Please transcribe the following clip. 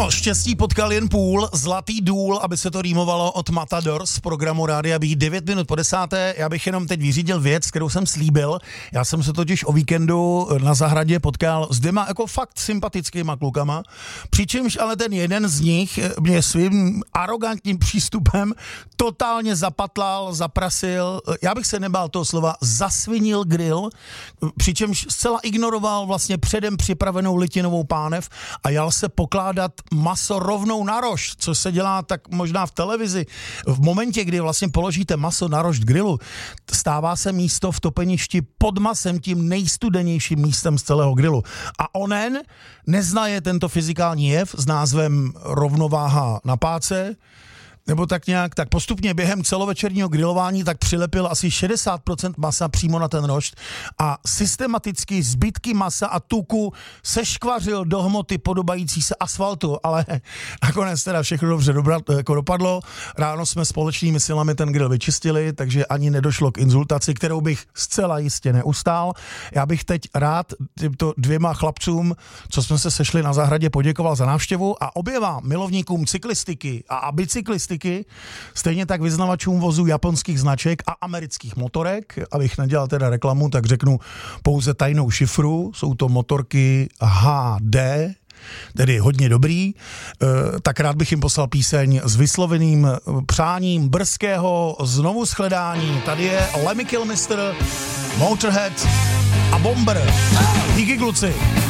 No, štěstí potkal jen půl, zlatý důl, aby se to rýmovalo, od Matador z programu Rádia B. 9 minut po 10. Já bych jenom teď vyřídil věc, kterou jsem slíbil. Já jsem se totiž o víkendu na zahradě potkal s dvěma jako fakt sympatickýma klukama, přičemž ale ten jeden z nich mě svým arrogantním přístupem totálně zapatlal, zaprasil, já bych se nebál toho slova, zasvinil grill, přičemž zcela ignoroval vlastně předem připravenou litinovou pánev a jal se pokládat maso rovnou na rošt, co se dělá tak možná v televizi. V momentě, kdy vlastně položíte maso na rošt grilu, stává se místo v topeništi pod masem tím nejstudenějším místem z celého grilu. A onen neznaje tento fyzikální jev s názvem rovnováha na páce, nebo tak nějak, tak postupně během celovečerního grilování tak přilepil asi 60% masa přímo na ten rošt a systematicky zbytky masa a tuku seškvařil do hmoty podobající se asfaltu, ale nakonec teda všechno dobře jako dopadlo. Ráno jsme společnými silami ten grill vyčistili, takže ani nedošlo k insultaci, kterou bych zcela jistě neustál. Já bych teď rád těmto dvěma chlapcům, co jsme se sešli na zahradě, poděkoval za návštěvu a oběma milovníkům cyklistiky a bicyklistiky, stejně tak vyznavačům vozů japonských značek a amerických motorek, abych nedělal teda reklamu, tak řeknu pouze tajnou šifru, jsou to motorky HD, tedy hodně dobrý, tak rád bych jim poslal píseň s vysloveným přáním brzkého znovu shledání. Tady je Lemmy Kilmister, Motorhead a Bomber. Díky kluci.